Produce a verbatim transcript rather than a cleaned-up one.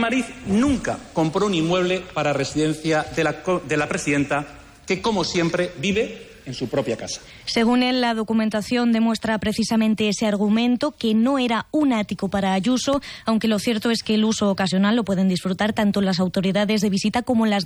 Mariz nunca compró un inmueble para residencia de la, de la presidenta, que, como siempre, vive en su propia casa. Según él, la documentación demuestra precisamente ese argumento, que no era un ático para Ayuso, aunque lo cierto es que el uso ocasional lo pueden disfrutar tanto las autoridades de visita como las